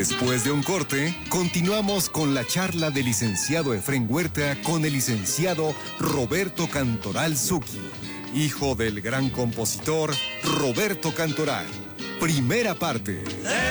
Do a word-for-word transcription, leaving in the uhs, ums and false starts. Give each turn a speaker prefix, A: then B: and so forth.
A: Después de un corte, continuamos con la charla del licenciado Efrén Huerta con el licenciado Roberto Cantoral Zucchi, hijo del gran compositor Roberto Cantoral. Primera parte.